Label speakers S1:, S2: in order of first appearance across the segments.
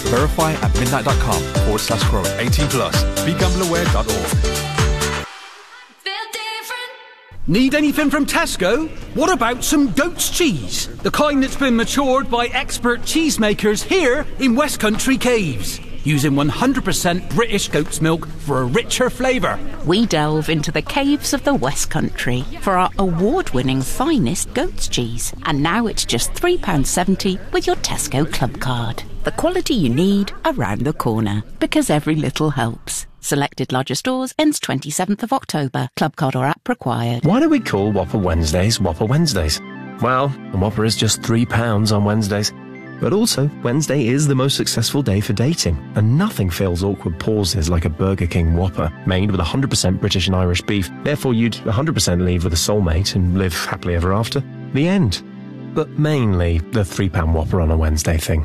S1: Verify at midnight.com/quote. 18 plus. BeGambleAware.org.
S2: Need anything from Tesco? What about some goat's cheese? The kind that's been matured by expert cheesemakers here in West Country Caves, using 100% British goat's milk for a richer flavour.
S3: We delve into the caves of the West Country for our award-winning finest goat's cheese. And now it's just £3.70 with your Tesco Club card. The quality you need around the corner, because every little helps. Selected larger stores ends 27th of October. Club card or app required.
S4: Why do we call Whopper Wednesdays Whopper Wednesdays? Well, a Whopper is just £3 on Wednesdays. But also, Wednesday is the most successful day for dating, and nothing fills awkward pauses like a Burger King Whopper, made with 100% British and Irish beef. Therefore, you'd 100% leave with a soulmate and live happily ever after. The end. But mainly the £3 Whopper on a Wednesday thing.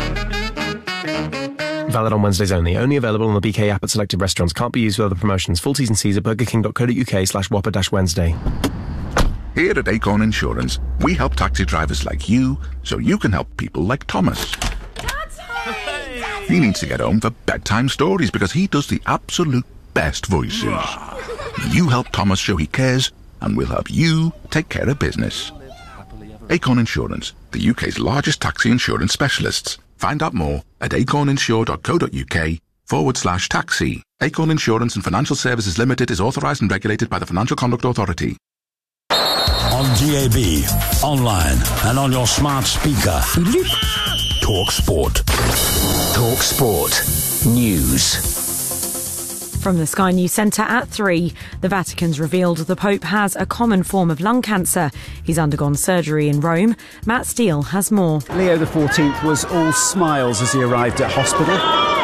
S4: Valid on Wednesdays only. Only available on the BK app at selected restaurants. Can't be used with other promotions. Full T's and C's at burgerking.co.uk/whopper-Wednesday.
S5: Here at Acorn Insurance, we help taxi drivers like you so you can help people like Thomas. He needs to get home for bedtime stories because he does the absolute best voices. You help Thomas show he cares, and we'll help you take care of business. Acorn Insurance, the UK's largest taxi insurance specialists. Find out more at acorninsure.co.uk/taxi. Acorn Insurance and Financial Services Limited is authorised and regulated by the Financial Conduct Authority.
S6: On DAB, online and on your smart speaker. Talk Sport.
S7: Talk Sport. News.
S8: From the Sky News Centre at 3, the Vatican's revealed the Pope has a common form of lung cancer. He's undergone surgery in Rome. Matt Steele has more.
S9: Leo XIV was all smiles as he arrived at hospital.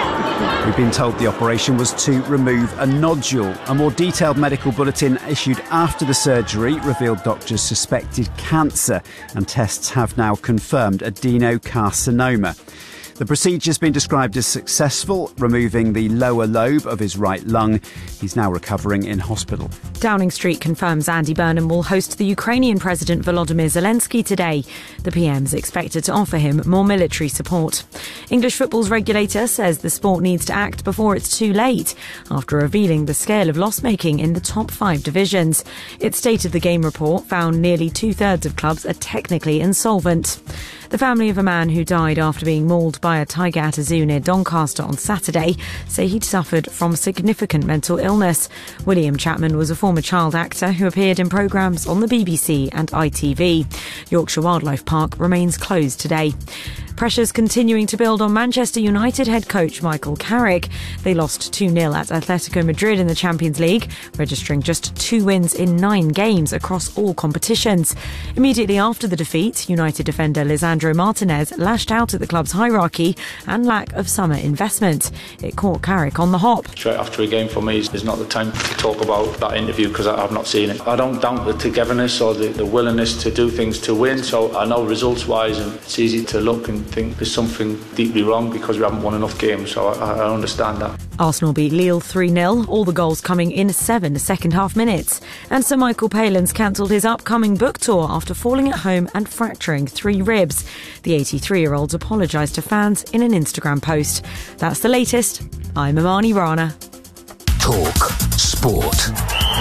S9: We've been told the operation was to remove a nodule. A more detailed medical bulletin issued after the surgery revealed doctors suspected cancer, and tests have now confirmed adenocarcinoma. The procedure's been described as successful, removing the lower lobe of his right lung. He's now recovering in hospital.
S8: Downing Street confirms Andy Burnham will host the Ukrainian President Volodymyr Zelensky today. The PM's expected to offer him more military support. English football's regulator says the sport needs to act before it's too late, after revealing the scale of loss-making in the top 5 divisions. Its State of the Game report found nearly 2/3 of clubs are technically insolvent. The family of a man who died after being mauled by a tiger at a zoo near Doncaster on Saturday say he'd suffered from significant mental illness. William Chapman was a former child actor who appeared in programmes on the BBC and ITV. Yorkshire Wildlife Park remains closed today. Pressures continuing to build on Manchester United head coach Michael Carrick. They lost 2-0 at Atletico Madrid in the Champions League, registering just 2 wins in 9 games across all competitions. Immediately after the defeat, United defender Lisandro Martinez lashed out at the club's hierarchy and lack of summer investment. It caught Carrick on the hop.
S10: Straight after a game for me is not the time to talk about that interview because I've not seen it. I don't doubt the togetherness or the willingness to do things to win, so I know results-wise and it's easy to look and think there's something deeply wrong because we haven't won enough games, so I understand that.
S8: Arsenal beat Lille 3-0, all the goals coming in 7 second-half minutes. And Sir Michael Palin's cancelled his upcoming book tour after falling at home and fracturing 3 ribs. The 83-year-old's apologised to fans in an Instagram post. That's the latest. I'm Imani Rana.
S7: Talk Sport.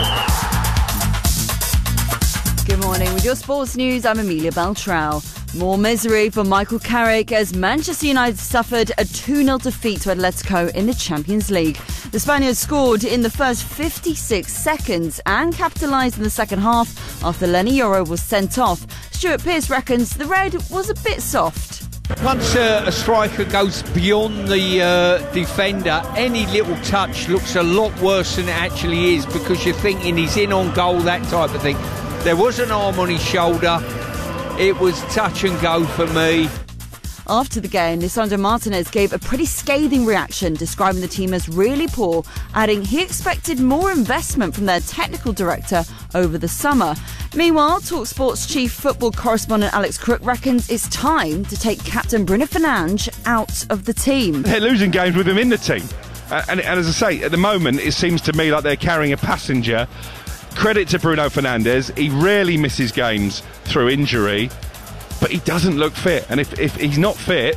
S11: Good morning. With your sports news, I'm Amelia Beltrao. More misery for Michael Carrick as Manchester United suffered a 2-0 defeat to Atletico in the Champions League. The Spaniards scored in the first 56 seconds and capitalised in the second half after Lenny Yoro was sent off. Stuart Pearce reckons the red was a bit soft.
S12: Once a striker goes beyond the defender, any little touch looks a lot worse than it actually is because you're thinking he's in on goal, that type of thing. There was an arm on his shoulder. It was touch and go for me.
S11: After the game, Lisandro Martinez gave a pretty scathing reaction, describing the team as really poor, adding he expected more investment from their technical director over the summer. Meanwhile, TalkSport's chief football correspondent Alex Crook reckons it's time to take captain Bruno Fernandes out of the team.
S13: They're losing games with him in the team. And as I say, at the moment, it seems to me like they're carrying a passenger. Credit to Bruno Fernandes. He rarely misses games through injury, but he doesn't look fit. And if he's not fit,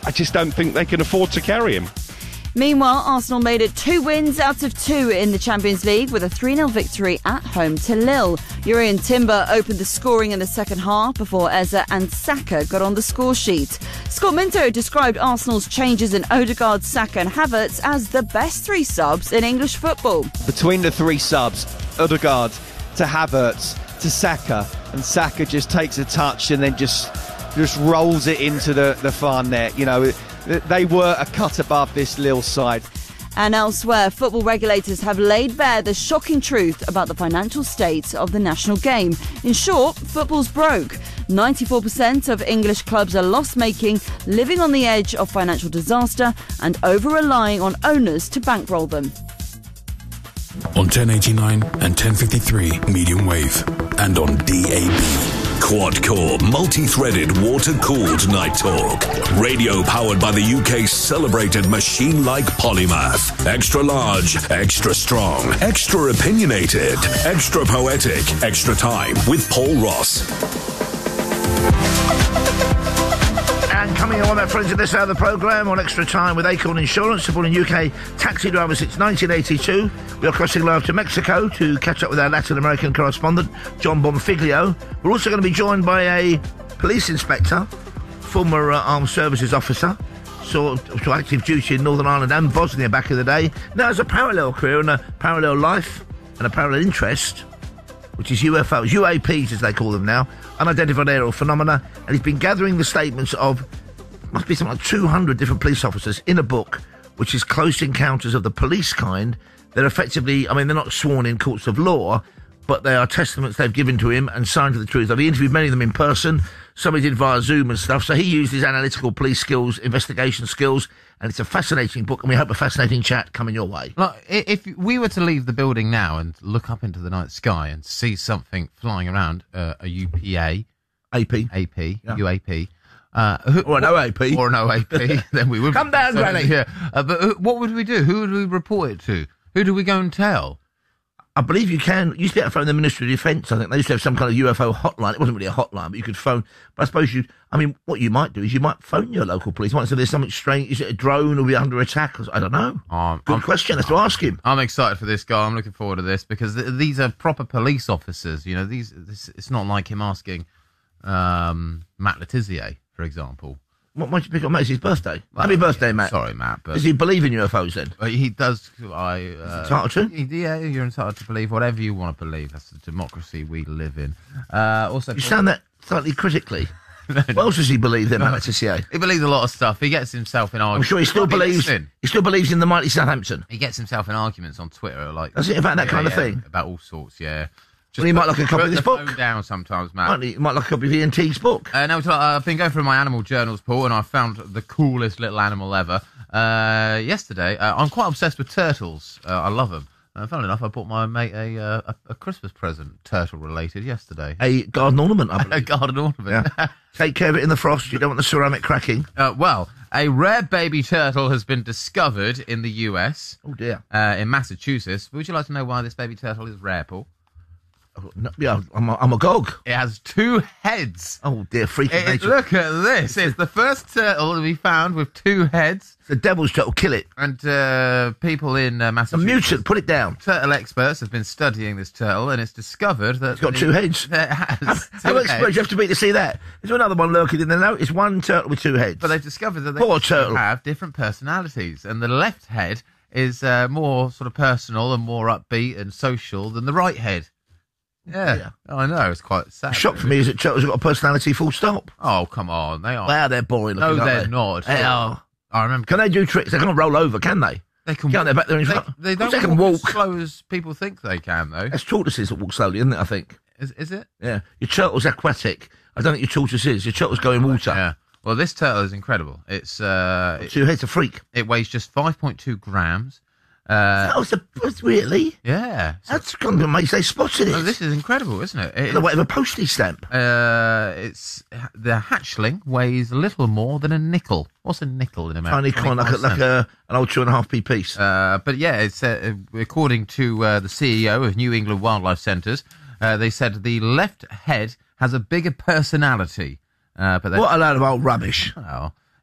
S13: I just don't think they can afford to carry him.
S11: Meanwhile, Arsenal made it 2 wins out of 2 in the Champions League with a 3-0 victory at home to Lille. Jurrien Timber opened the scoring in the second half before Eze and Saka got on the score sheet. Scott Minto described Arsenal's changes in Odegaard, Saka and Havertz as the best 3 subs in English football.
S14: Between the 3 subs, Odegaard to Havertz to Saka, and Saka just takes a touch and then just rolls it into the far net. You know, they were a cut above this Lille side.
S11: And elsewhere, football regulators have laid bare the shocking truth about the financial state of the national game. In short, football's broke. 94% of English clubs are loss-making, living on the edge of financial disaster and over-relying on owners to bankroll them.
S6: On 1089 and 1053 medium wave, and on DAB. Quad-core, multi-threaded, water-cooled night talk. Radio powered by the UK's celebrated machine-like polymath. Extra large, extra strong, extra opinionated, extra poetic, extra time with Paul Ross.
S15: And coming on, our friends, at this hour of the programme on Extra Time with Acorn Insurance, supporting UK taxi drivers since 1982. We are crossing live to Mexico to catch up with our Latin American correspondent, John Bonfiglio. We're also going to be joined by a police inspector, former armed services officer, saw to active duty in Northern Ireland and Bosnia back in the day. Now has a parallel career and a parallel life and a parallel interest, which is UFOs, UAPs as they call them now, unidentified aerial phenomena, and he's been gathering the statements of, must be something like 200 different police officers in a book, which is Close Encounters of the Police Kind. They're effectively, I mean, they're not sworn in courts of law, but they are testaments they've given to him and signed to the truth. I've interviewed many of them in person. Some he did via Zoom and stuff. So he used his analytical police skills, investigation skills, and it's a fascinating book, and we hope a fascinating chat coming your way.
S16: Look, if we were to leave the building now and look up into the night sky and see something flying around, a UPA...
S15: AP.
S16: Yeah. UAP...
S15: or an OAP.
S16: Or an OAP, then we would...
S15: Come down, Granny!
S16: Yeah. But what would we do? Who would we report it to? Who do we go and tell?
S15: I believe you can. You used to be able to phone the Ministry of Defence, I think. They used to have some kind of UFO hotline. It wasn't really a hotline, but you could phone. But I suppose what you might do is you might phone your local police. You might say there's something strange. Is it a drone or be under attack? I don't know. Good question. Let's ask him.
S16: I'm excited for this guy. I'm looking forward to this because these are proper police officers. You know, it's not like him asking Matt Letizia, for example.
S15: What might you pick on Matt? It's his birthday. Well, happy birthday, Matt.
S16: Sorry, Matt. But
S15: does he believe in UFOs then?
S16: He does.
S15: Entitled to?
S16: Yeah, you're entitled to believe whatever you want to believe. That's the democracy we live in. Also,
S15: you sound that slightly critically. What else does he believe then, Matt Letizia?
S16: He believes a lot of stuff. He gets himself in arguments.
S15: I'm sure he still believes. He still believes in the mighty Southampton.
S16: He gets himself in arguments on Twitter, like.
S15: Does it about that kind of thing?
S16: About all sorts, yeah.
S15: Well, he might like a copy of this book.
S16: Put the phone down sometimes, Matt.
S15: He might like a copy of Ian Teague's book.
S16: No, I've been going through my animal journals, Paul, and I found the coolest little animal ever. Yesterday, I'm quite obsessed with turtles. I love them. Funnily enough, I bought my mate a Christmas present, turtle-related, yesterday.
S15: A garden ornament, I believe.
S16: A garden ornament.
S15: Yeah. Take care of it in the frost. You don't want the ceramic cracking.
S16: Well, a rare baby turtle has been discovered in the US.
S15: Oh, dear.
S16: In Massachusetts. Would you like to know why this baby turtle is rare, Paul?
S15: Yeah, I'm agog.
S16: It has 2 heads.
S15: Oh, dear, freaking nature.
S16: Look at this. It's the first turtle to be found with 2 heads.
S15: It's the devil's turtle. Kill it.
S16: And people in Massachusetts...
S15: A mutant. Put it down.
S16: Turtle experts have been studying this turtle, and it's discovered that...
S15: It's got 2 heads.
S16: It has
S15: How experts you have to be to see that? There's another one lurking in there now. It's one turtle with 2 heads.
S16: But they've discovered that they have different personalities, and the left head is more sort of personal and more upbeat and social than the right head. Yeah, I know, it's quite sad.
S15: The shock for me is that turtles have got a personality, full stop.
S16: Oh, come on, they are.
S15: Wow, they're boring looking,
S16: no, they're
S15: they?
S16: not.
S15: They are.
S16: I remember.
S15: Can they do tricks? They can't roll over, can they?
S16: They can.
S15: Can't they back there in front?
S16: They don't
S15: can walk
S16: as slow as people think they can, though.
S15: That's tortoises that walk slowly, isn't it, I think?
S16: Is it?
S15: Yeah. Your turtle's aquatic. I don't think your tortoise is. Your turtle's go in water.
S16: Yeah. Well, this turtle is incredible. It's
S15: 2 heads, a freak.
S16: It weighs just 5.2 grams.
S15: Really?
S16: Yeah.
S15: That's kind of amazing. They spotted it.
S16: Oh, this is incredible, isn't it?
S15: It's the weight of a postage stamp.
S16: It's the hatchling weighs a little more than a nickel. What's a nickel in America?
S15: Tiny coin, like an old 2.5p piece.
S16: But yeah, it's according to the CEO of New England Wildlife Centres, they said the left head has a bigger personality.
S15: What a load of old rubbish.
S16: Well,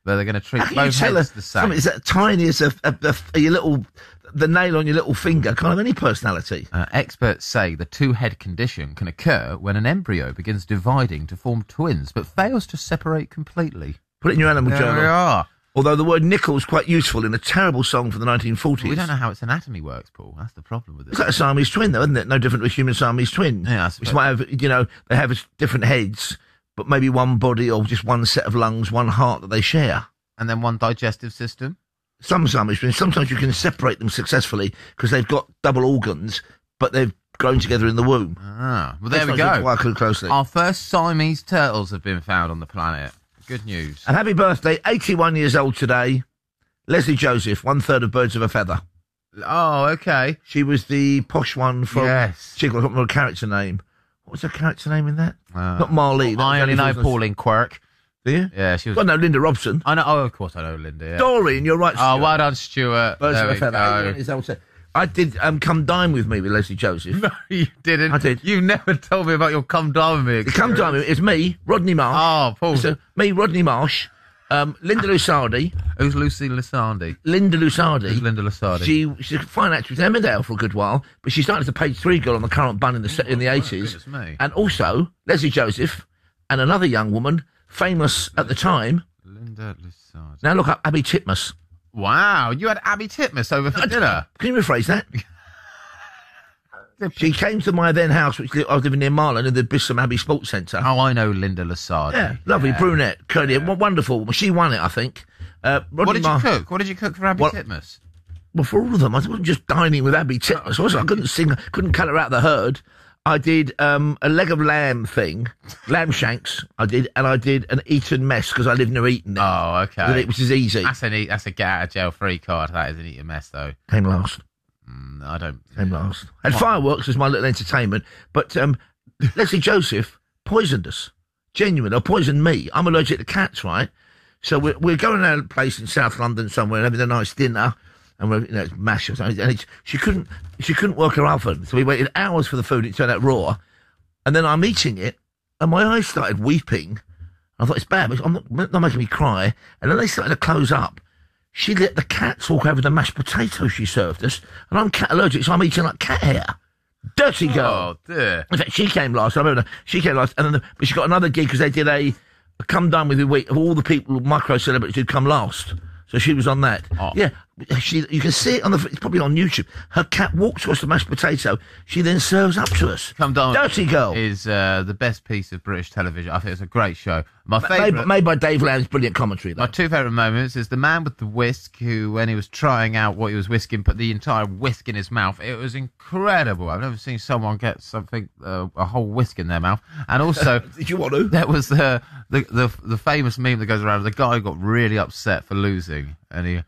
S16: But they're going to treat
S15: How can you
S16: both
S15: tell
S16: heads the same.
S15: something is that tiny as the nail on your little finger? Can't have any personality.
S16: Experts say the two-head condition can occur when an embryo begins dividing to form twins, but fails to separate completely.
S15: Put it in your animal
S16: There
S15: journal.
S16: we are.
S15: Although the word nickel is quite useful in a terrible song from the 1940s.
S16: We don't know how its anatomy works, Paul. That's the problem with it.
S15: It's like a Siamese twin, though, isn't it? No different to a human Siamese twin.
S16: Yeah, I
S15: Which might have, they have different heads, but maybe one body or just one set of lungs, one heart that they share.
S16: And then one digestive system?
S15: Some Siamese twins, sometimes you can separate them successfully because they've got double organs, but they've grown together in the womb.
S16: Ah, well, there we
S15: Let's not
S16: go.
S15: look closely.
S16: Our first Siamese turtles have been found on the planet. Good news.
S15: And happy birthday, 81 years old today, Leslie Joseph, 1/3 of Birds of a Feather.
S16: Oh, okay.
S15: She was the posh one from...
S16: Yes.
S15: I can't remember her character name. What was her character name in that? Not Marlene.
S16: Well, I only know Pauline Quirk.
S15: Do you?
S16: Yeah, she was...
S15: Well, no, Linda Robson.
S16: I know. Oh, of course I know Linda, yeah.
S15: Doreen, you're right,
S16: Oh,
S15: Stuart.
S16: well done, Stuart.
S15: Birds
S16: There
S15: of a
S16: we
S15: Feather.
S16: go.
S15: 81 years old. I did Come Dine With Me with Leslie Joseph.
S16: No, you didn't.
S15: I did.
S16: You never told me about your Come Dine With Me experience.
S15: Come Dine With Me. It's me, Rodney Marsh.
S16: Oh, Paul.
S15: So, me, Rodney Marsh, Linda Lusardi.
S16: Who's Lucy Lusardi?
S15: Linda Lusardi.
S16: Who's Linda Lusardi?
S15: She's a fine actress in Emmerdale for a good while, but she started as a page 3 girl on the Current Bun in the 80s.
S16: Goodness me.
S15: And also, Leslie Joseph and another young woman, famous at the time.
S16: Linda Lusardi.
S15: Now look up Abby Titmus.
S16: Wow, you had Abby Titmus over for dinner.
S15: Can you rephrase that? She came to my then house, which I was living near Marlon, in the Bisham Abbey Sports Centre.
S16: Oh, I know Linda Lusardi.
S15: Yeah, lovely, brunette, curly, wonderful. Well, she won it, I think.
S16: What did you cook? What did you cook for Abby Titmus?
S15: Well, for all of them, I wasn't just dining with Abby Titmus, was I? I couldn't sing, couldn't cut her out of the herd. I did a leg of lamb thing, lamb shanks, I did, and I did an Eton mess, because I live near Eton.
S16: Oh, okay.
S15: Which is easy.
S16: That's a get out of jail free card. That is an eat a mess, though.
S15: Came last.
S16: I don't.
S15: Came last. And fireworks was my little entertainment, but Leslie Joseph poisoned us. Genuine, or poisoned me. I'm allergic to cats, right? So we're going to a place in South London somewhere, having a nice dinner, and we're, it's mash or something. And she couldn't work her oven, so we waited hours for the food. It turned out raw, and then I'm eating it, and my eyes started weeping. I thought it's bad, but I'm not making me cry. And then they started to close up. She let the cats walk over the mashed potatoes she served us, and I'm cat allergic, so I'm eating like cat hair. Dirty girl.
S16: Oh dear.
S15: In fact, she came last. I remember she came last, and then but she got another gig because they did a Come Dine With Me week of all the people, micro celebrities who'd come last. So she was on that.
S16: Oh.
S15: Yeah, you can see it it's probably on YouTube. Her cat walks to us the mashed potato. She then serves up to us.
S16: Come Dine
S15: Dirty girl
S16: is the best piece of British television. I think it's a great show. My favourite,
S15: made by Dave Lamb's brilliant commentary. Though.
S16: My two favourite moments is the man with the whisk who, when he was trying out what he was whisking, put the entire whisk in his mouth. It was incredible. I've never seen someone get something a whole whisk in their mouth. And also,
S15: did you want to?
S16: That was the famous meme that goes around. The guy got really upset for losing, and he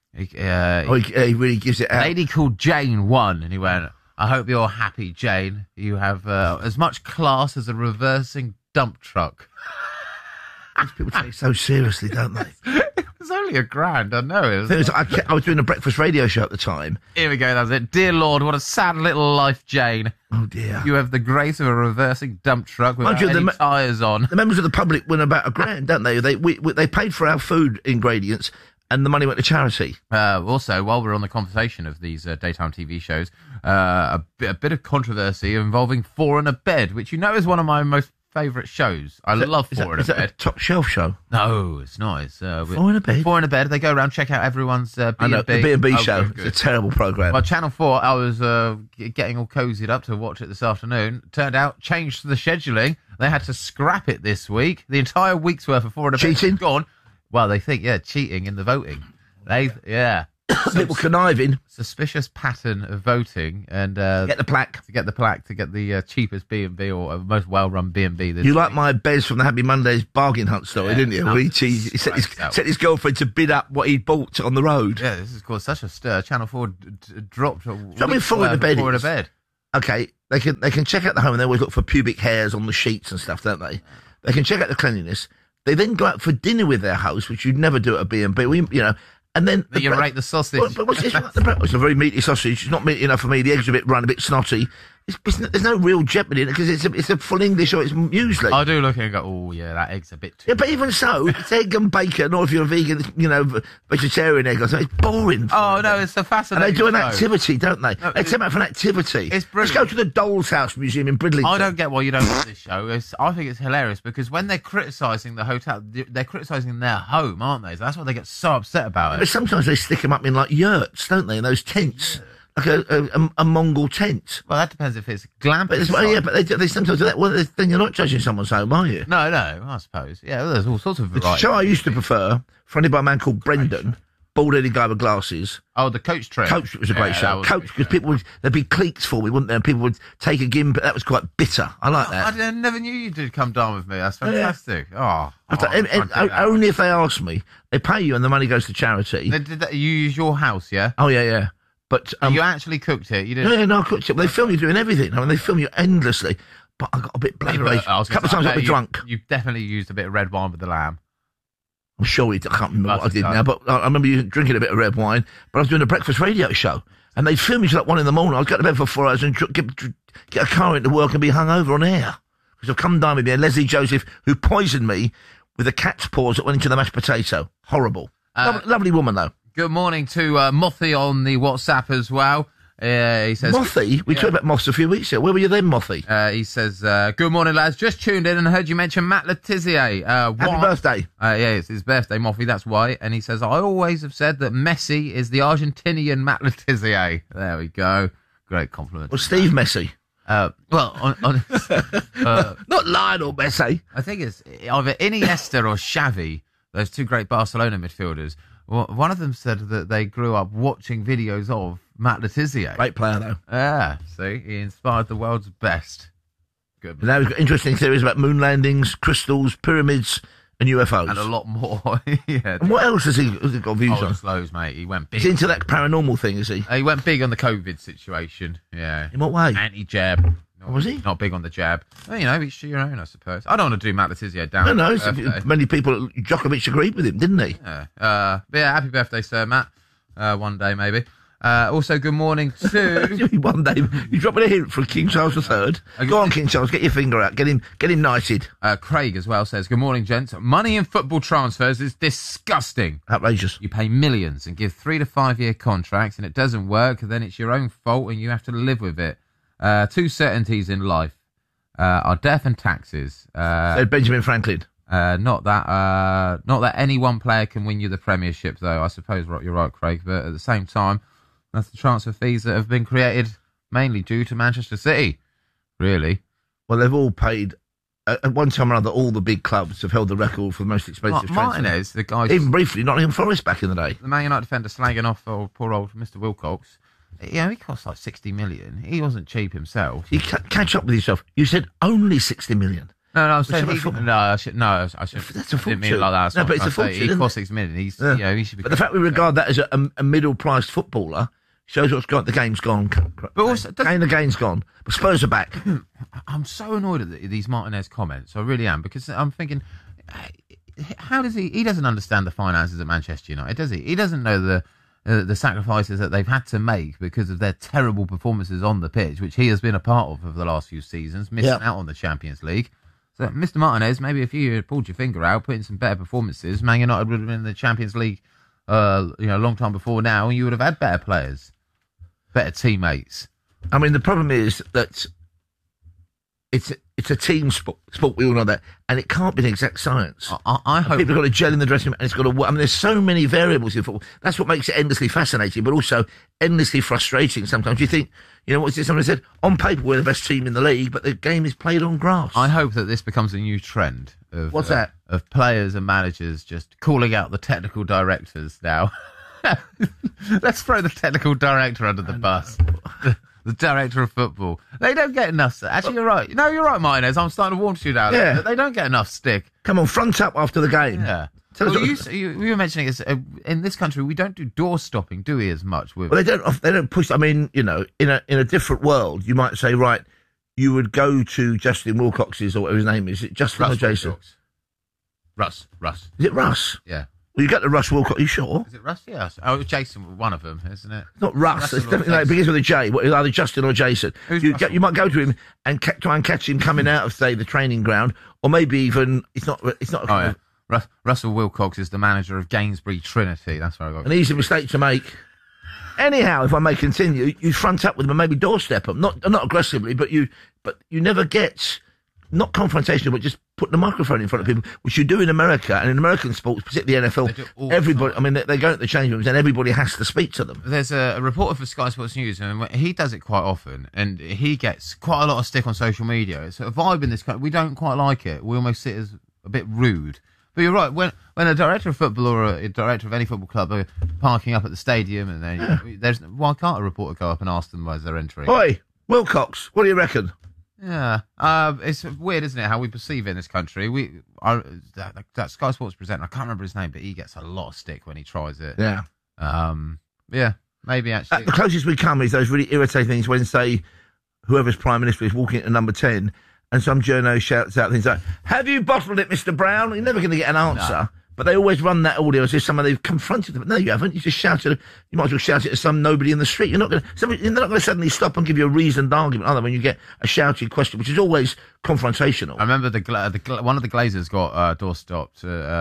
S15: really gives it out.
S16: A lady called Jane won, and he went, "I hope you're happy, Jane. You have as much class as a reversing dump truck."
S15: These people take it so seriously, don't they?
S16: It was only £1,000, I know.
S15: I was doing a breakfast radio show at the time.
S16: Here we go, that's it. Dear Lord, what a sad little life, Jane.
S15: Oh, dear.
S16: You have the grace of a reversing dump truck without any tyres on.
S15: The members of the public win about £1,000, don't they? They paid for our food ingredients, and the money went to charity.
S16: Also, while we're on the conversation of these daytime TV shows, a bit of controversy involving Four in a Bed, which you know is one of my most favourite shows. I love Four in a Bed.
S15: Is that a top shelf show?
S16: No, it's not. It's
S15: Four in a Bed?
S16: Four in a Bed. They go around, check out everyone's B&B.
S15: I know, the B&B show. It's a terrible programme.
S16: Well, Channel 4, I was getting all cosied up to watch it this afternoon. Turned out, changed the scheduling. They had to scrap it this week. The entire week's worth of Four in a Bed is gone. Well, they think, cheating in the voting.
S15: People conniving.
S16: Suspicious pattern of voting, and
S15: get the plaque.
S16: To get the cheapest B&B or most well-run B&B.
S15: You like my Bez from the Happy Mondays bargain hunt story, didn't you? Where he set his girlfriend to bid up what he'd bought on the road.
S16: Yeah, this has caused such a stir. Channel 4 dropped.
S15: Four in a Bed.
S16: Four in a Bed.
S15: Okay, they can check out the home, and they always look for pubic hairs on the sheets and stuff, don't they? They can check out the cleanliness. They then go out for dinner with their host, which you'd never do at a B&B. And then
S16: you rate the sausage.
S15: But what's this? The breakfast, a very meaty sausage. It's not meaty enough for me. The eggs are a bit run, a bit snotty. there's no real jeopardy in it because it's a full English or it's muesli.
S16: I do look and go, oh yeah, that egg's a bit too.
S15: Yeah, but even so, it's egg and bacon, or if you're a vegan, vegetarian egg or something, it's boring.
S16: Oh no, it's a fascinating.
S15: And they do an
S16: show.
S15: activity, don't they?
S16: No,
S15: they take out for an activity.
S16: It's
S15: Let's
S16: brilliant.
S15: go to the Doll's House Museum in Bridlington.
S16: I don't get why you don't watch this show. I think it's hilarious because when they're criticising the hotel, they're criticising their home, aren't they? That's why they get so upset about it.
S15: But sometimes they stick them up in like yurts, don't they? In those tents. Like a Mongol tent.
S16: Well, that depends if it's glamping.
S15: But they sometimes do that. Well, then you're not judging someone's home, are you?
S16: No, I suppose. Yeah, well, there's all sorts of variety.
S15: The show I used to prefer, fronted by a man called Brendan, bald-headed guy with glasses.
S16: Oh, the Coach trip.
S15: Coach was a great show. Coach, because there'd be cliques for me, wouldn't there? And people would take a gimp. That was quite bitter. I like that.
S16: I never knew you did come down with me. That's fantastic. Yeah.
S15: Only if they ask me. They pay you and the money goes to charity.
S16: You use your house, yeah?
S15: Oh, yeah. But
S16: you actually cooked it. You didn't.
S15: No, I cooked it. They film you doing everything. I mean, they film you endlessly. But I got a bit bloody rage. A couple of times I got drunk.
S16: You definitely used a bit of red wine with the lamb.
S15: I'm sure I can't remember what I did now, but I remember you drinking a bit of red wine. But I was doing a breakfast radio show, and they'd film me till like 1 a.m. I'd go to bed for 4 hours and get a car into work and be hungover on air. Because I've come down with me and Leslie Joseph, who poisoned me with a cat's paws that went into the mashed potato. Horrible. Lovely woman, though.
S16: Good morning to Mothy on the WhatsApp as well. He says,
S15: Mothy? We talked about moths a few weeks ago. Where were you then, Mothy?
S16: He says, good morning, lads. Just tuned in and heard you mention Matt Letizia.
S15: Happy birthday.
S16: Yeah, it's his birthday, Mothy, that's why. And he says, I always have said that Messi is the Argentinian Matt Letizia. There we go. Great compliment.
S15: Well, Steve Messi.
S16: Not
S15: Lionel Messi.
S16: I think it's either Iniesta or Xavi, those two great Barcelona midfielders. Well, one of them said that they grew up watching videos of Matt Letizia.
S15: Great player, though.
S16: Yeah, see, he inspired the world's best. Good.
S15: Now we've got interesting theories about moon landings, crystals, pyramids, and UFOs.
S16: And a lot more. Yeah.
S15: And what else has he got views on?
S16: Loads, mate. He went big.
S15: He's into that paranormal thing, is he?
S16: He went big on the COVID situation. Yeah.
S15: In what way?
S16: Anti-jab.
S15: Was he?
S16: Not big on the jab. Well, each to your own, I suppose. I don't want to do Matt Letizia down.
S15: No, many people, Djokovic agreed with him, didn't he?
S16: Yeah. But yeah, happy birthday, Sir Matt. One day, maybe. Also, good morning to...
S15: One day. You dropping a hint for King Charles III. Go on, King Charles, get your finger out. Get him knighted.
S16: Craig as well says, good morning, gents. Money in football transfers is disgusting.
S15: Outrageous.
S16: You pay millions and give 3 to 5 year contracts and it doesn't work, then it's your own fault and you have to live with it. Two certainties in life are death and taxes.
S15: Said Benjamin Franklin.
S16: Not that any one player can win you the Premiership, though. I suppose you're right, Craig. But at the same time, that's the transfer fees that have been created mainly due to Manchester City. Really?
S15: Well, they've all paid. At one time or another, all the big clubs have held the record for the most expensive transfer.
S16: Martinez, the guy...
S15: Even briefly, Nottingham Forest back in the day.
S16: The Man United defender slagging off poor old Mr. Wilcox. Yeah, he cost like 60 million. He wasn't cheap himself.
S15: You catch up with yourself. You said only 60 million.
S16: No, I said I should.
S15: That's a
S16: didn't mean it like that.
S15: No, but it's a fortune.
S16: He cost 6 million. He should be.
S15: But the fact we regard that as a middle-priced footballer shows what's gone. The game's gone. But also, the game's gone. But Spurs are back.
S16: I'm so annoyed at these Martinez comments. I really am, because I'm thinking, how does he? He doesn't understand the finances at Manchester United, does he? He doesn't know the sacrifices that they've had to make because of their terrible performances on the pitch, which he has been a part of over the last few seasons, missing out on the Champions League. So, Mr. Martinez, maybe if you had pulled your finger out, put in some better performances, Man United would have been in the Champions League, a long time before now, and you would have had better players, better teammates.
S15: I mean, the problem is that it's a team sport. We all know that, and it can't be an exact science.
S16: I hope
S15: people have got to gel in the dressing room, and it's got to work. I mean, there's so many variables in football. That's what makes it endlessly fascinating, but also endlessly frustrating. Sometimes you think, what's this? Someone said, on paper we're the best team in the league, but the game is played on grass.
S16: I hope that this becomes a new trend.
S15: What's that?
S16: Of players and managers just calling out the technical directors now. Let's throw the technical director under the bus. The director of football. They don't get enough. Actually, you're right. No, you're right, Martinez. I'm starting to warm to you now.
S15: Yeah.
S16: They don't get enough stick.
S15: Come on, front up after the game.
S16: Yeah. You were mentioning this, in this country we don't do door stopping, do we? As much with.
S15: Well, they don't push. I mean, in a different world, you might say, right, you would go to Justin Wilcox's or whatever his name is. Is it Justin or Jason?
S16: Russ.
S15: Is it Russ?
S16: Yeah.
S15: Well, you got the Russ Wilcox. Are you sure?
S16: Is it Russ? Yes. Oh, Jason, one of them, isn't it?
S15: It's not Russ. It's definitely, no, it begins with a J. It's either Justin or Jason. You might go to him and try and catch him coming out of, say, the training ground, or maybe even it's not. Oh,
S16: yeah. Russell Wilcox is the manager of Gainsbury Trinity. That's where I got.
S15: An easy mistake to make. Anyhow, if I may continue, you front up with them and maybe doorstep them, not aggressively, but you never get. Not confrontational, but just put the microphone in front of people, which you do in America, and in American sports, particularly the NFL, everybody, I mean, they go to the change rooms and everybody has to speak to them.
S16: There's a reporter for Sky Sports News, and he does it quite often, and he gets quite a lot of stick on social media. It's a vibe in this country. We don't quite like it. We almost see it as a bit rude. But you're right, when a director of football or a director of any football club are parking up at the stadium, and why can't a reporter go up and ask them as they're entering?
S15: Oi, Wilcox, what do you reckon?
S16: Yeah, it's weird, isn't it, how we perceive it in this country. That Sky Sports presenter, I can't remember his name, but he gets a lot of stick when he tries it.
S15: Yeah.
S16: Yeah, maybe actually.
S15: The closest we come is those really irritating things when, say, whoever's Prime Minister is walking into number 10 and some journo shouts out things like, "Have you bottled it, Mr. Brown?" You're never going to get an answer. No. But they always run that audio as if someone they've confronted them. No, you haven't. You just shouted. You might as well shout it to some nobody in the street. They're not going to suddenly stop and give you a reasoned argument, other when you get a shouted question, which is always confrontational.
S16: I remember one of the Glazers got doorstopped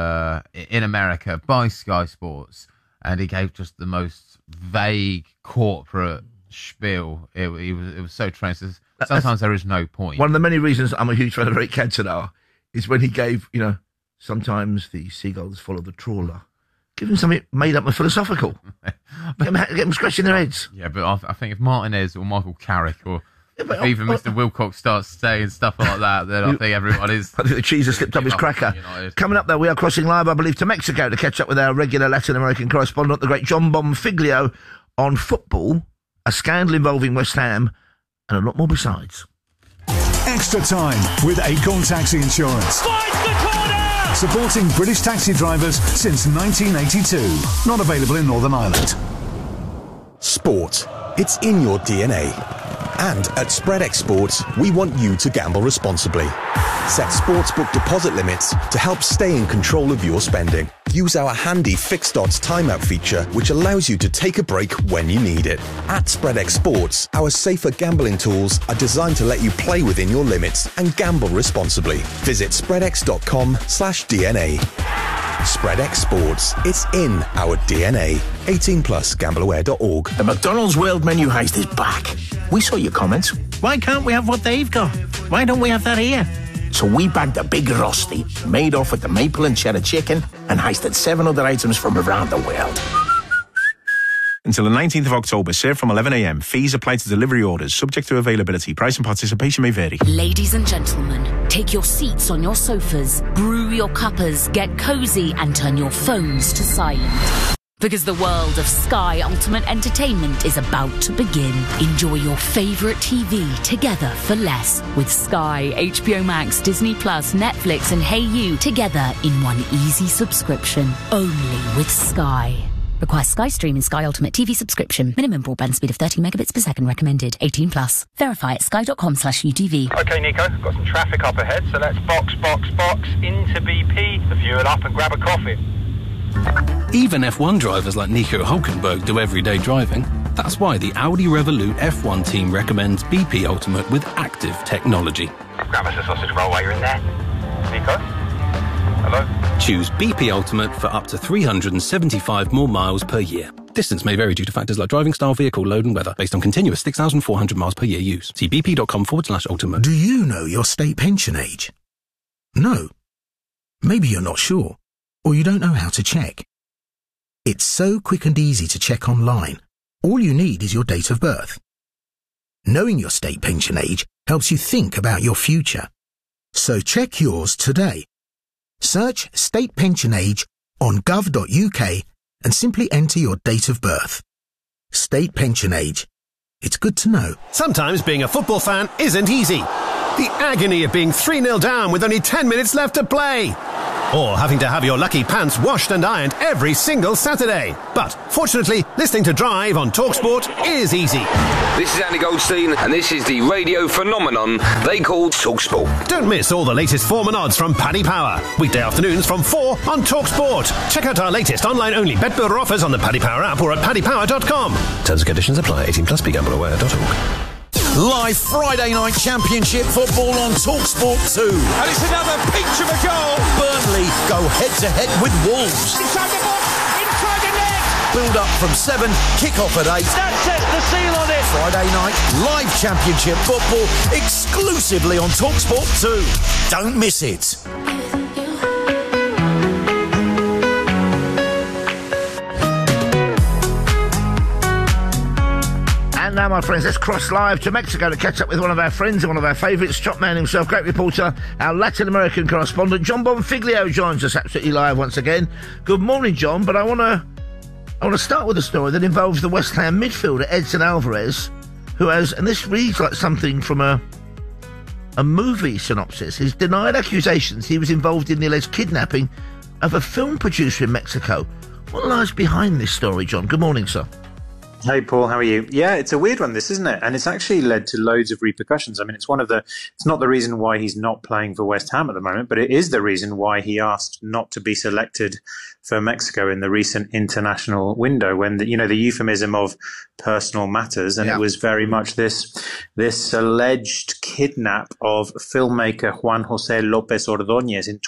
S16: in America by Sky Sports, and he gave just the most vague corporate spiel. It was so trained. Sometimes there is no point.
S15: One of the many reasons I'm a huge fan of Eric Cantona is when he gave, sometimes the seagulls follow the trawler. Give them something made up and philosophical. Get them scratching their heads.
S16: Yeah, but I think if Martinez or Michael Carrick or if even Mr. Wilcox starts saying stuff like that, then I think everyone is...
S15: I think the cheese has slipped up his cracker. Coming up, though, we are crossing live, I believe, to Mexico to catch up with our regular Latin American correspondent, the great John Bonfiglio, on football, a scandal involving West Ham, and a lot more besides.
S17: Extra time with Acorn Taxi Insurance. Supporting British taxi drivers since 1982. Not available in Northern Ireland.
S18: Sport. It's in your DNA. And at SpreadX Sports, we want you to gamble responsibly. Set sportsbook deposit limits to help stay in control of your spending. Use our handy fixed odds timeout feature, which allows you to take a break when you need it. At SpreadX Sports, our safer gambling tools are designed to let you play within your limits and gamble responsibly. Visit spreadx.com/DNA. SpreadX Sports. It's in our DNA. 18 plus. Gambleaware.org.
S7: The McDonald's World Menu Heist is back. We saw your comments. Why can't we have what they've got? Why don't we have that here? So we bagged a big Rusty, made off with the maple and cheddar chicken, and heisted 7 other items from around the world.
S4: Until the 19th of October, served from 11 a.m. Fees apply to delivery orders, subject to availability. Price and participation may vary.
S3: Ladies and gentlemen, take your seats on your sofas, brew your cuppers, get cosy, and turn your phones to silent. Because the world of Sky Ultimate Entertainment is about to begin. Enjoy your favourite TV together for less with Sky, HBO Max, Disney Plus, Netflix and HeyU together in one easy subscription. Only with Sky. Requires Sky Stream and Sky Ultimate TV subscription. Minimum broadband speed of 30 megabits per second recommended. 18 plus. Verify at sky.com/UTV.
S19: OK, Nico. Got some traffic up ahead, so let's box into BP, the fuel up and grab a coffee.
S20: Even F1 drivers like Nico Hülkenberg do everyday driving. That's why the Audi Revolut F1 team recommends BP Ultimate with active technology.
S19: Grab us a sausage roll while you're in there. Nico? Hello?
S20: Choose BP Ultimate for up to 375 more miles per year. Distance may vary due to factors like driving style, vehicle load and weather, based on continuous 6,400 miles per year use. See bp.com/ultimate.
S21: Do you know your state pension age? No. Maybe you're not sure, or you don't know how to check. It's so quick and easy to check online. All you need is your date of birth. Knowing your state pension age helps you think about your future. So check yours today. Search state pension age on gov.uk and simply enter your date of birth. State pension age. It's good to know.
S22: Sometimes being a football fan isn't easy. The agony of being 3-0 down with only 10 minutes left to play. Or having to have your lucky pants washed and ironed every single Saturday. But fortunately, listening to Drive on TalkSport is easy.
S1: This is Andy Goldstein, and this is the radio phenomenon they call TalkSport.
S22: Don't miss all the latest form and odds from Paddy Power. Weekday afternoons from 4 on TalkSport. Check out our latest online-only bet builder offers on the Paddy Power app or at paddypower.com. Terms and conditions apply. 18 plus. BeGambleAware.org.
S2: Live Friday night championship football on TalkSport 2.
S23: And it's another peach of a goal.
S2: Burnley go head-to-head with Wolves.
S23: Inside the box, inside the net.
S2: Build up from 7, kick off at 8.
S23: That sets the seal on it.
S2: Friday night, live championship football exclusively on TalkSport 2. Don't miss it.
S15: And now, my friends, let's cross live to Mexico to catch up with one of our friends and one of our favourites, top man himself, great reporter, our Latin American correspondent, John Bonfiglio, joins us absolutely live once again. Good morning, John, but I want to start with a story that involves the West Ham midfielder, Edson Alvarez, who has, and this reads like something from a movie synopsis, he's denied accusations he was involved in the alleged kidnapping of a film producer in Mexico. What lies behind this story, John? Good morning, sir.
S24: Hey, Paul, how are you? Yeah, it's a weird one, this, isn't it? And it's actually led to loads of repercussions. I mean, it's not the reason why he's not playing for West Ham at the moment, but it is the reason why he asked not to be selected for Mexico in the recent international window when the euphemism of personal matters. And It was very much this alleged kidnap of filmmaker Juan Jose Lopez Ordóñez in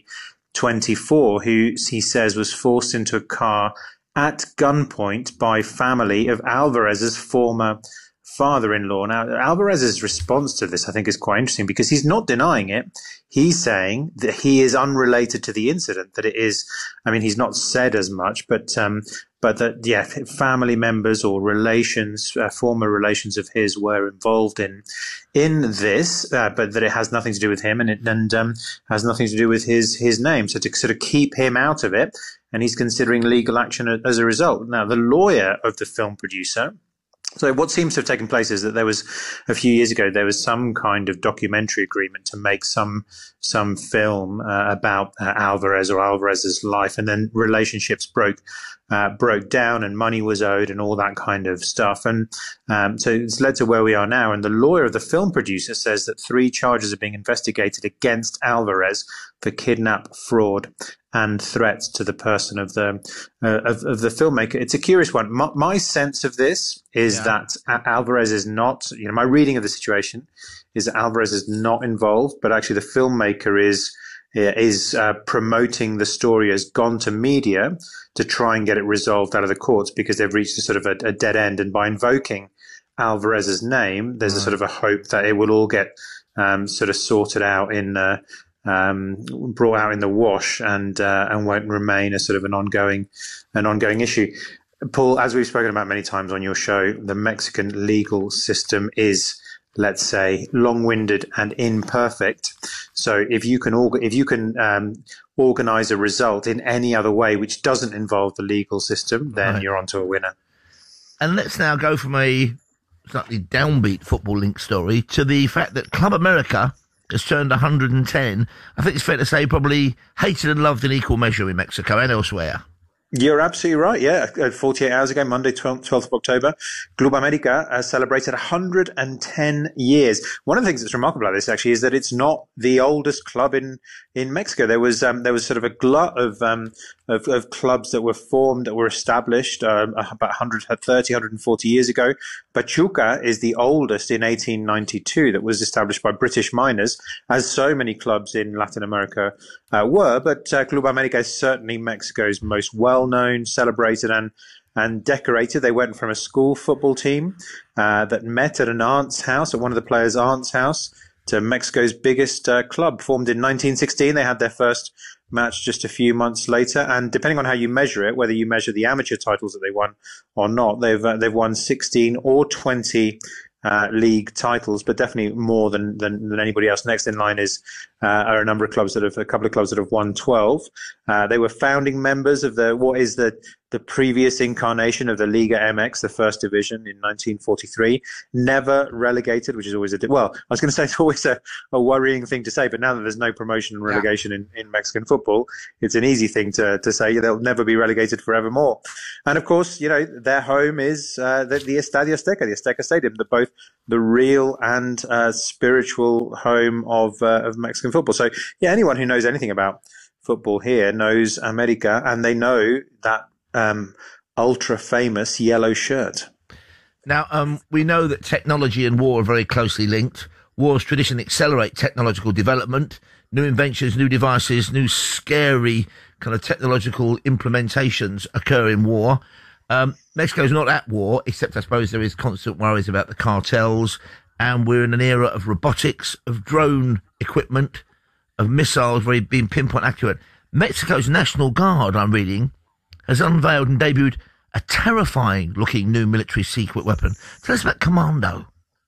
S24: 2024, who he says was forced into a car at gunpoint by family of Alvarez's former father-in-law. Now, Alvarez's response to this, I think, is quite interesting because he's not denying it. He's saying that he is unrelated to the incident, that it is, I mean, he's not said as much, but that, yeah, family members or relations, former relations of his were involved in this, but that it has nothing to do with him and has nothing to do with his name. So to sort of keep him out of it, and he's considering legal action as a result. Now, the lawyer of the film producer, so what seems to have taken place is that there was a few years ago, there was some kind of documentary agreement to make some film about Alvarez or Alvarez's life, and then relationships broke down and money was owed and all that kind of stuff. And so it's led to where we are now. And the lawyer of the film producer says that 3 charges are being investigated against Alvarez for kidnap, fraud, and threats to the person of the filmmaker. It's a curious one. My sense of this is that Alvarez is not, my reading of the situation is that Alvarez is not involved, but actually the filmmaker is promoting the story as gone to media to try and get it resolved out of the courts because they've reached a sort of a dead end. And by invoking Alvarez's name, there's a sort of a hope that it will all get sort of sorted out brought out in the wash and won't remain a sort of an ongoing issue. Paul, as we've spoken about many times on your show, the Mexican legal system is, let's say, long-winded and imperfect. So if you can organize a result in any other way which doesn't involve the legal system, then you're onto a winner.
S15: And let's now go from a slightly downbeat Football Link story to the fact that Club America has turned 110. I think it's fair to say probably hated and loved in equal measure in Mexico and elsewhere.
S24: You're absolutely right, yeah. 48 hours ago, Monday, 12th of October, Club America celebrated 110 years. One of the things that's remarkable about this, actually, is that it's not the oldest club in Mexico. There was sort of a glut of clubs that were formed, that were established about 140 years ago. Pachuca is the oldest in 1892 that was established by British miners, as so many clubs in Latin America were. But Club America is certainly Mexico's most well-known, celebrated and decorated. They went from a school football team that met at an aunt's house, at one of the players' aunt's house, to Mexico's biggest club. Formed in 1916, they had their first match just a few months later. And depending on how you measure it, whether you measure the amateur titles that they won or not, they've won 16 or 20 league titles, but definitely more than anybody else. Next in line are a couple of clubs that have won 12. They were founding members of what is the the previous incarnation of the Liga MX, the first division in 1943, never relegated, which is always well, I was going to say it's always a worrying thing to say, but now that there's no promotion and relegation in Mexican football, it's an easy thing to say. They'll never be relegated forevermore. And of course, their home is the Estadio Azteca, the Azteca Stadium, both the real and spiritual home of Mexican football. So, anyone who knows anything about football here knows America, and they know that ultra famous yellow shirt.
S15: Now, we know that technology and war are very closely linked. Wars traditionally accelerate technological development, new inventions, new devices, new scary kind of technological implementations occur in war. Mexico's not at war, except I suppose there is constant worries about the cartels, and we're in an era of robotics, of drone equipment, of missiles being pinpoint accurate. Mexico's National Guard, I'm reading, has unveiled and debuted a terrifying-looking new military secret weapon. Tell us about Commando.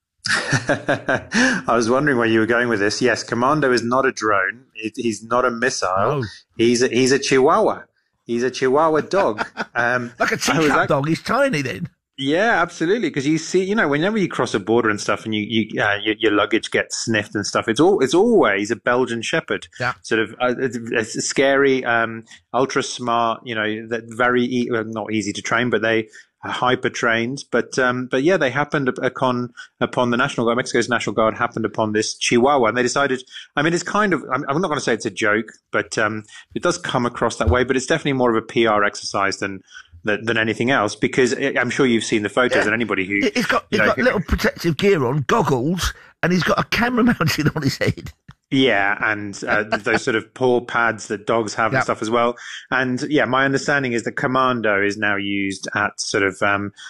S24: I was wondering where you were going with this. Yes, Commando is not a drone. He's not a missile.
S15: No.
S24: He's a Chihuahua. He's a Chihuahua dog.
S15: Like a teacup dog. He's tiny then.
S24: Yeah, absolutely. Because you see, whenever you cross a border and stuff, and your luggage gets sniffed and stuff, it's always a Belgian Shepherd. Yeah. Sort of it's scary, ultra smart. That very not easy to train, but they are hyper trained. But yeah, they happened upon the National Guard. Mexico's National Guard happened upon this Chihuahua, and they decided. I mean, it's kind of. I'm not going to say it's a joke, but it does come across that way. But it's definitely more of a PR exercise than anything else, because I'm sure you've seen the photos, and anybody who... He's got
S15: little protective gear on, goggles, and he's got a camera mounted on his head.
S24: Yeah, and those sort of paw pads that dogs have and stuff as well. And yeah, my understanding is that Commando is now used at sort of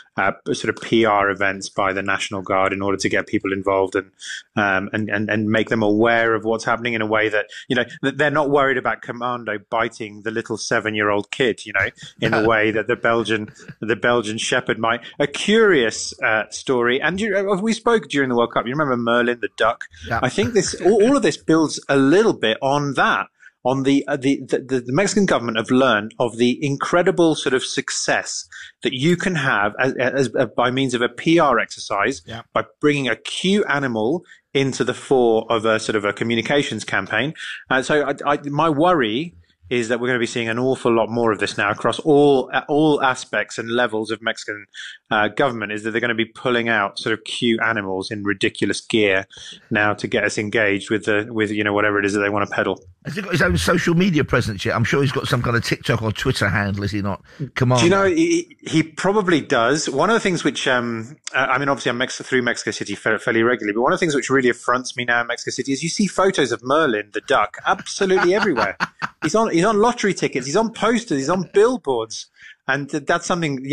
S24: PR events by the National Guard in order to get people involved and make them aware of what's happening in a way that, that they're not worried about Commando biting the little 7-year-old kid, in the way that the Belgian Shepherd might. A curious story. And we spoke during the World Cup. You remember Merlin the duck? Yeah. I think all of this builds a little bit on that. On the Mexican government have learned of the incredible sort of success that you can have as by means of a PR exercise, by bringing a cute animal into the fore of a sort of a communications campaign. So my worry is that we're going to be seeing an awful lot more of this now across all aspects and levels of Mexican government, is that they're going to be pulling out sort of cute animals in ridiculous gear now to get us engaged with whatever it is that they want to peddle.
S15: Has he got his own social media presence yet? I'm sure he's got some kind of TikTok or Twitter handle, is he not? Commando.
S24: Do you know, he probably does. One of the things which, obviously I'm through Mexico City fairly regularly, but one of the things which really affronts me now in Mexico City is you see photos of Merlin, the duck, absolutely everywhere. He's on lottery tickets, he's on posters, he's on billboards. And that's something,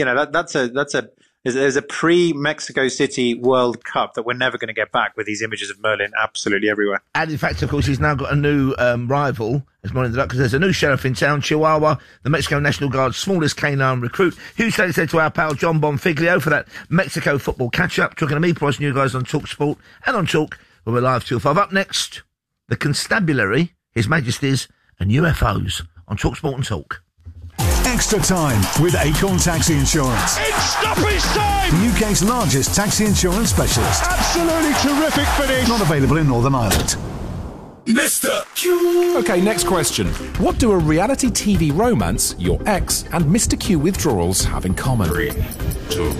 S24: there's a pre-Mexico City World Cup that we're never going to get back, with these images of Merlin absolutely everywhere.
S15: And in fact, of course, he's now got a new rival, as Merlin the Duck, because there's a new sheriff in town, Chihuahua, the Mexico National Guard's smallest canine recruit. Huge thanks to our pal John Bonfiglio for that Mexico football catch-up. Talking to me, Price, you guys on Talk Sport and on Talk, where we're live till 5. Up next, the Constabulary, His Majesty's and UFOs on Talk Sport and Talk.
S17: Extra time with Acorn Taxi Insurance.
S23: It's stoppage time!
S17: The UK's largest taxi insurance specialist.
S23: Absolutely terrific finish!
S17: Not available in Northern Ireland.
S5: Mr. Q. Okay, next question. What do a reality TV romance, your ex, and Mr. Q withdrawals have in common? 3, 2,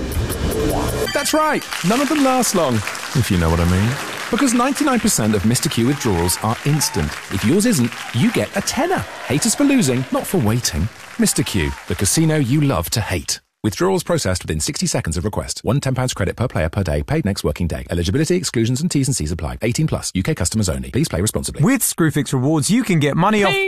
S5: 1. That's right. None of them last long, if you know what I mean. Because 99% of Mr. Q withdrawals are instant. If yours isn't, you get a tenner. Hate us for losing, not for waiting. Mr. Q, the casino you love to hate. Withdrawals processed within 60 seconds of request. £1 credit per player per day, paid next working day. Eligibility, exclusions and T's and C's apply. 18 plus. UK customers only. Please play responsibly.
S8: With Screwfix Rewards, you can get money off...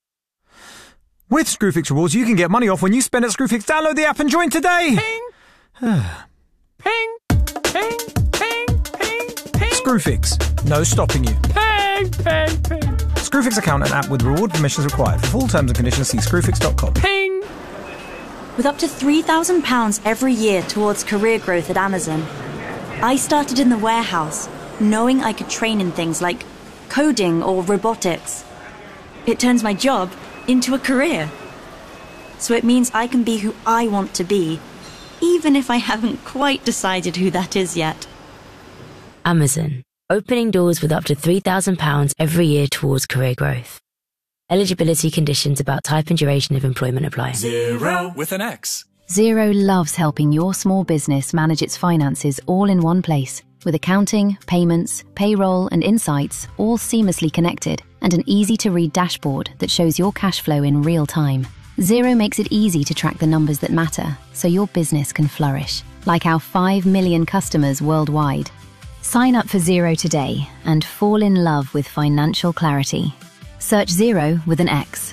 S8: With Screwfix Rewards, you can get money off when you spend at Screwfix. Download the app and join today.
S23: Ping. Ping. Ping. Ping. Ping. Ping.
S8: Screwfix. No stopping you.
S23: Ping. Ping. Ping.
S8: Screwfix account and app with reward permissions required. For full terms and conditions, see screwfix.com.
S23: Ping.
S9: With up to £3,000 every year towards career growth at Amazon, I started in the warehouse, knowing I could train in things like coding or robotics. It turns my job into a career. so it means I can be who I want to be, even if I haven't quite decided who that is yet.
S10: Amazon, opening doors with up to £3,000 every year towards career growth. Eligibility conditions about type and duration of employment apply.
S12: Xero with an X.
S13: Xero loves helping your small business manage its finances all in one place, with accounting, payments, payroll and insights all seamlessly connected, and an easy-to-read dashboard that shows your cash flow in real time. Xero makes it easy to track the numbers that matter, so your business can flourish, like our 5 million customers worldwide. Sign up for Xero today and fall in love with financial clarity. Search Xero with an X.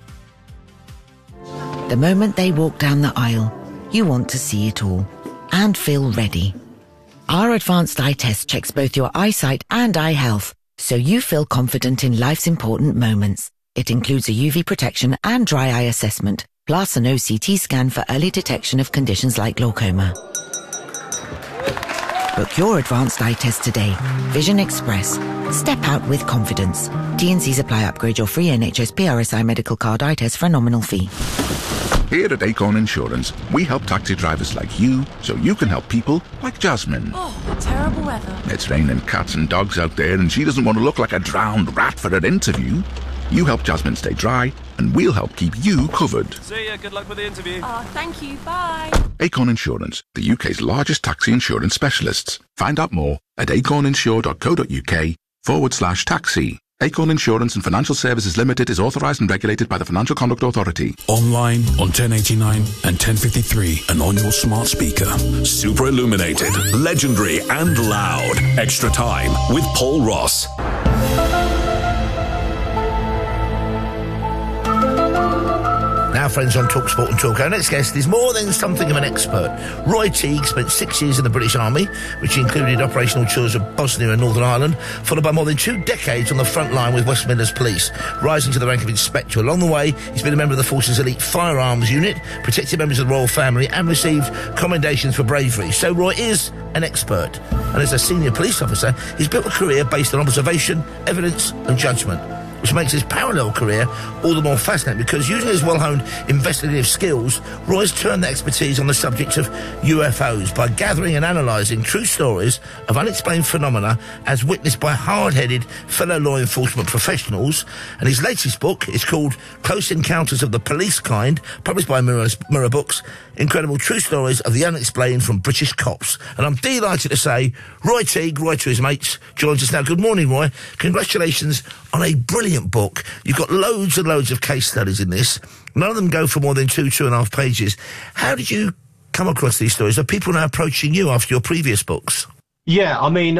S14: The moment they walk down the aisle, you want to see it all and feel ready. Our advanced eye test checks both your eyesight and eye health, so you feel confident in life's important moments. It includes a UV protection and dry eye assessment, plus an OCT scan for early detection of conditions like glaucoma. Book your advanced eye test today. Vision Express. Step out with confidence. T&Cs apply. Upgrade your free NHS PRSI medical card eye test for a nominal fee.
S25: Here at Acorn Insurance, we help taxi drivers like you so you can help people like Jasmine.
S26: Oh, terrible weather.
S25: It's raining cats and dogs out there and she doesn't want to look like a drowned rat for her interview. You help Jasmine stay dry and we'll help keep you covered.
S23: See ya, good luck with the interview.
S26: Oh, thank you, bye.
S25: Acorn Insurance, the UK's largest taxi insurance specialists. Find out more at acorninsure.co.uk/taxi. Acorn Insurance and Financial Services Limited is authorised and regulated by the Financial Conduct Authority.
S6: Online on 1089 and 1053 and on your smart speaker. Super illuminated, legendary and loud. Extra Time with Paul Ross.
S15: Now, friends, on TalkSport and Talk. Our next guest is more than something of an expert. Roy Teague spent 6 years in the British Army, which included operational tours of Bosnia and Northern Ireland, followed by more than 2 decades on the front line with West Midlands Police, rising to the rank of Inspector. Along the way, he's been a member of the Force's elite firearms unit, protected members of the Royal Family, and received commendations for bravery. So Roy is an expert, and as a senior police officer, he's built a career based on observation, evidence and judgment, which makes his parallel career all the more fascinating because using his well-honed investigative skills, Roy's turned the expertise on the subject of UFOs by gathering and analysing true stories of unexplained phenomena as witnessed by hard-headed fellow law enforcement professionals. And his latest book is called Close Encounters of the Police Kind, published by Mirror Books, incredible true stories of the unexplained from British cops. And I'm delighted to say Roy Teague, Roy to his mates, joins us now. Good morning, Roy. Congratulations on a brilliant book. You've got loads and loads of case studies in this. None of them go for more than 2.5 pages. How did you come across these stories? Are people now approaching you after your previous books?
S27: Yeah, I mean,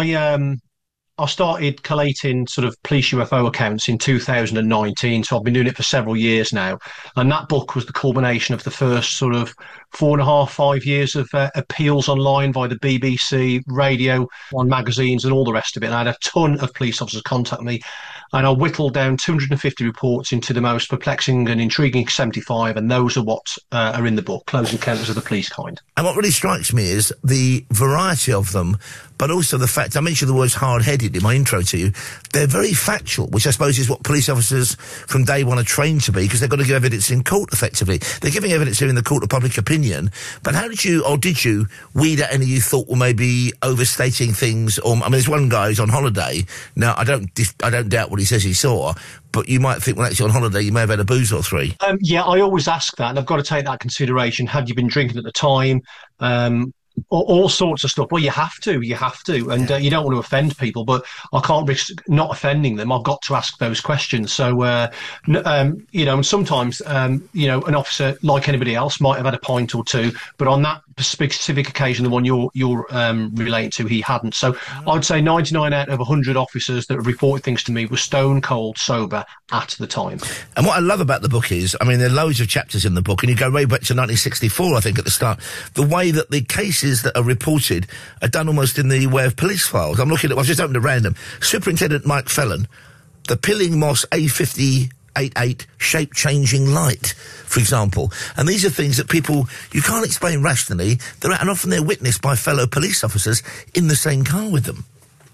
S27: I started collating sort of police UFO accounts in 2019, so I've been doing it for several years now. And that book was the culmination of the first sort of 4.5 years of appeals online by the BBC, radio, on magazines and all the rest of it. And I had a ton of police officers contact me, and I whittled down 250 reports into the most perplexing and intriguing 75, and those are what are in the book, Close Encounters of the Police Kind.
S15: And what really strikes me is the variety of them, but also the fact, I mentioned the words hard-headed in my intro to you, they're very factual, which I suppose is what police officers from day one are trained to be, because they've got to give evidence in court, effectively. They're giving evidence here in the court of public opinion, but how did you, or did you, weed out any you thought were maybe overstating things? Or, I mean, there's one guy who's on holiday. Now, I don't doubt what he says he saw, but you might think, well, actually on holiday you may have had a booze or 3.
S27: Yeah, I always ask that, and I've got to take that into consideration. Had you been drinking at the time? All sorts of stuff. Well, you have to, and you don't want to offend people, but I can't risk not offending them. I've got to ask those questions. So, and sometimes, an officer, like anybody else, might have had a pint or 2, but on that specific occasion, the one you're relating to, he hadn't. So I'd say 99 out of 100 officers that have reported things to me were stone cold sober at the time.
S15: And what I love about the book is, I mean, there are loads of chapters in the book, and you go way back to 1964, I think, at the start. The way that the cases that are reported are done almost in the way of police files. I'm looking at, I've just opened at random. Superintendent Mike Felon, the Pilling Moss A5088 shape-changing light, for example. And these are things that people, you can't explain rationally, and often they're witnessed by fellow police officers in the same car with them.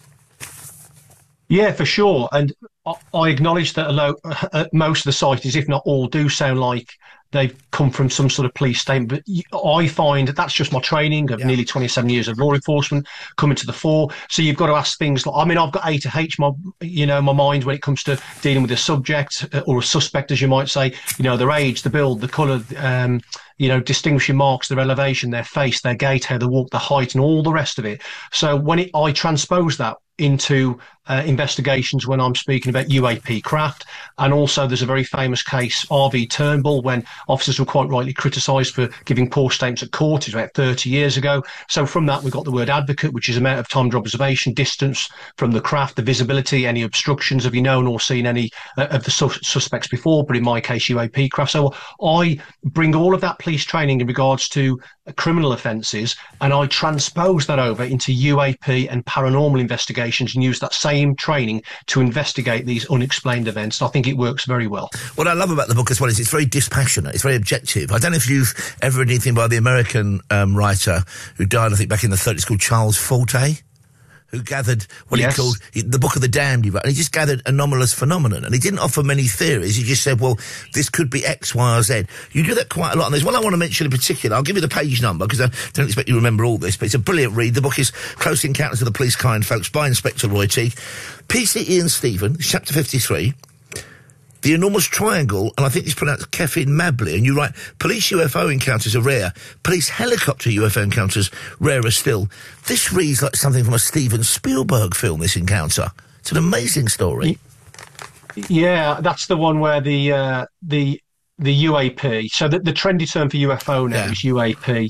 S27: Yeah, for sure. And I acknowledge that most of the sightings, if not all, do sound like they've come from some sort of police statement. But I find that's just my training of nearly 27 years of law enforcement coming to the fore. So you've got to ask things like, I mean, I've got A to H, my mind when it comes to dealing with a subject or a suspect, as you might say, their age, the build, the colour, distinguishing marks, their elevation, their face, their gait, how they walk, the height, and all the rest of it. So when I transpose that into investigations when I'm speaking about UAP craft, and also there's a very famous case, RV Turnbull, when officers were quite rightly criticised for giving poor statements at court. It was about 30 years ago. So from that we got the word advocate, which is amount of time under observation, distance from the craft, the visibility, any obstructions, have you known or seen any of the suspects before, but in my case UAP craft. So I bring all of that police training in regards to criminal offences, and I transpose that over into UAP and paranormal investigations and use that same training to investigate these unexplained events. I think it works very well.
S15: What I love about the book as well is it's very dispassionate, it's very objective. I don't know if you've ever read anything by the American writer who died, I think, back in the 30s, called Charles Forte, who gathered what he called the Book of the Damned, and he just gathered anomalous phenomenon, and he didn't offer many theories. He just said, well, this could be X, Y, or Z. You do that quite a lot, and there's one I want to mention in particular. I'll give you the page number, because I don't expect you to remember all this, but it's a brilliant read. The book is Close Encounters of the Police Kind, folks, by Inspector Roy Teague. PC Ian Stephen, chapter 53. The Enormous Triangle, and I think it's pronounced Kefin Mabley, and you write, police UFO encounters are rare. Police helicopter UFO encounters rarer still. This reads like something from a Steven Spielberg film, this encounter. It's an amazing story.
S27: Yeah, that's the one where the UAP, so the trendy term for UFO now is UAP,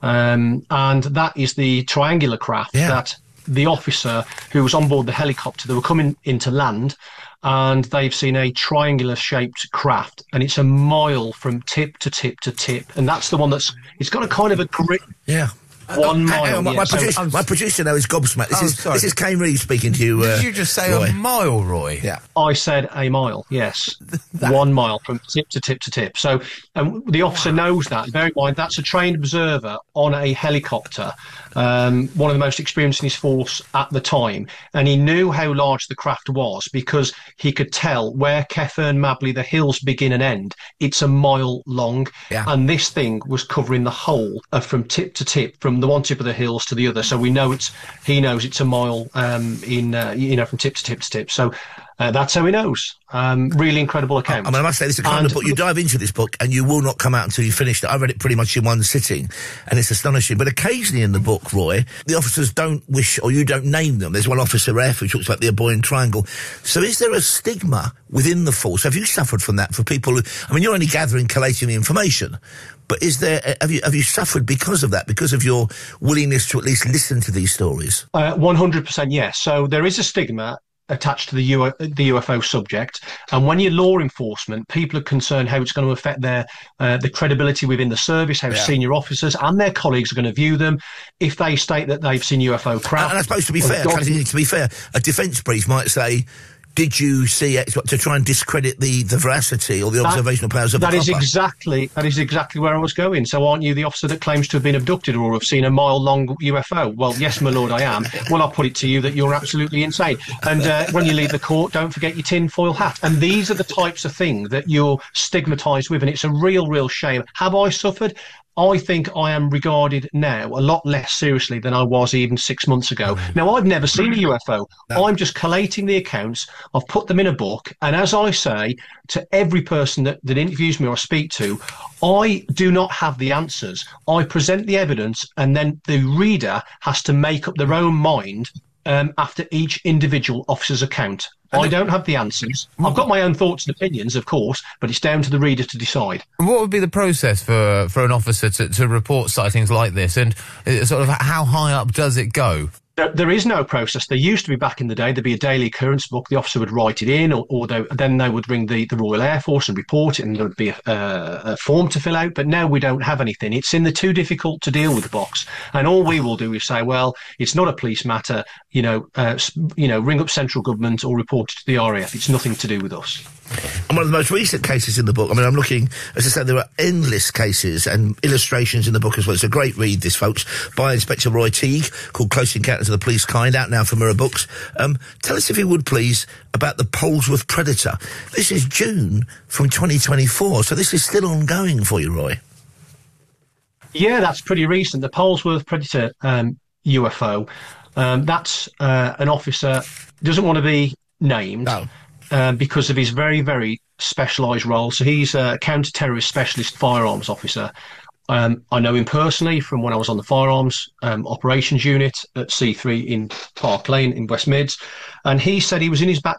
S27: and that is the triangular craft that the officer who was on board the helicopter, they were coming into land, and they've seen a triangular-shaped craft, and it's a mile from tip to tip to tip, and that's the one it's got a kind of a grit.
S15: Yeah.
S27: 1 mile.
S15: My producer now is gobsmacked. This is Kane Reeves speaking to you.
S3: Did you just say
S15: Roy.
S3: a mile, Roy?
S15: Yeah.
S27: I said a mile, yes. 1 mile from tip to tip to tip. So the officer knows that. Bear in mind, that's a trained observer on a helicopter, one of the most experienced in his force at the time. And he knew how large the craft was because he could tell where Kefern Mabley, the hills begin and end. It's a mile long. Yeah. And this thing was covering the whole from tip to tip, from the one tip of the hills to the other. So he knows it's a mile from tip to tip to tip. So that's how he knows. Really incredible account.
S15: I must say, this is the kind of book you dive into this book and you will not come out until you finished it. I read it pretty much in one sitting, and it's astonishing. But occasionally in the book, Roy, the officers don't wish, or you don't name them. There's one officer, F, who talks about the Aboyne Triangle. So is there a stigma within the force? Have you suffered from that for people who, I mean, you're only collating the information, but have you suffered because of that, because of your willingness to at least listen to these stories?
S27: 100% yes. So there is a stigma attached to the UFO subject, and when you're law enforcement, people are concerned how it's going to affect their the credibility within the service, how senior officers and their colleagues are going to view them if they state that they've seen UFO craft.
S15: And I suppose, to be fair, a defence brief might say, did you see it, to try and discredit the veracity or the observational powers of the copper?
S27: That is exactly where I was going. So aren't you the officer that claims to have been abducted or have seen a mile-long UFO? Well, yes, my lord, I am. Well, I'll put it to you that you're absolutely insane. And when you leave the court, don't forget your tinfoil hat. And these are the types of things that you're stigmatised with, and it's a real shame. Have I suffered? I think I am regarded now a lot less seriously than I was even 6 months ago. Now, I've never seen a UFO. No. I'm just collating the accounts. I've put them in a book. And as I say to every person that interviews me or I speak to, I do not have the answers. I present the evidence, and then the reader has to make up their own mind after each individual officer's account. I don't have the answers. I've got my own thoughts and opinions, of course, but it's down to the reader to decide.
S3: What would be the process for an officer to report sightings like this, and sort of how high up does it go?
S27: There is no process. There used to be back in the day. There'd be a daily occurrence book. The officer would write it in, or then they would ring the Royal Air Force and report it, and there would be a form to fill out. But now we don't have anything. It's in the too difficult to deal with box, and all we will do is say, well, it's not a police matter. Ring up central government or report it to the RAF. It's nothing to do with us.
S15: And one of the most recent cases in the book, I mean, I'm looking, as I said, there are endless cases and illustrations in the book as well. It's a great read, this, folks, by Inspector Roy Teague, called Close Encounters of the Police Kind, out now from Mirror Books. Tell us, if you would, please, about the Polesworth Predator. This is June from 2024, so this is still ongoing for you, Roy.
S27: Yeah, that's pretty recent. The Polesworth Predator UFO, that's an officer, doesn't want to be named.
S15: No.
S27: Because of his very, very specialised role. So he's a counter-terrorist specialist firearms officer. I know him personally from when I was on the firearms operations unit at C3 in Park Lane in West Mids. And he said he was in his back